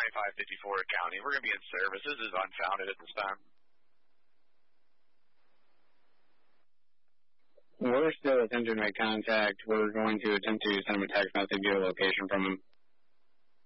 9554 County. We're going to be in service. This is unfounded at this time. We're still attempting to make contact. We're going to attempt to send him a text message, get a location from him.